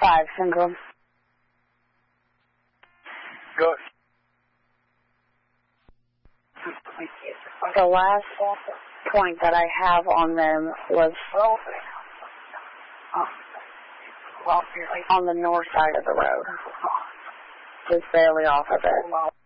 5 syndrome. Good. The last point that I have on them was on the north side of the road. Just barely off of it.